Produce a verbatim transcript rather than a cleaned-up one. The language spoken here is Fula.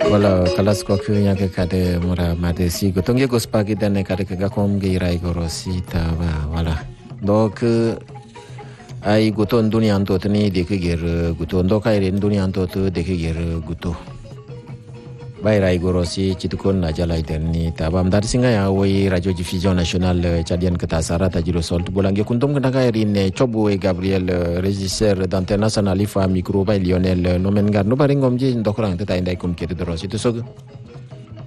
Wala kalas ko ku nya ke kade mura madesi ko tonge ko spagi dane kade ke gakom ge irai ko rosi ta ba wala donc ai guton duniya to tani de ke ger guton do kai ren duniya to to de ke ger guto bai rai go rosi chitukon na jalai derni ta bam dar singa ya woi radio diffusion nationale chadian kata sara ta jiro solt bolange kuntum kana kai rin chobu e Gabriel régisseur d'antenne nationale fa micro bai Lionel nomen gar no baringom ji ndokrang ta indai kun ke de rosi to so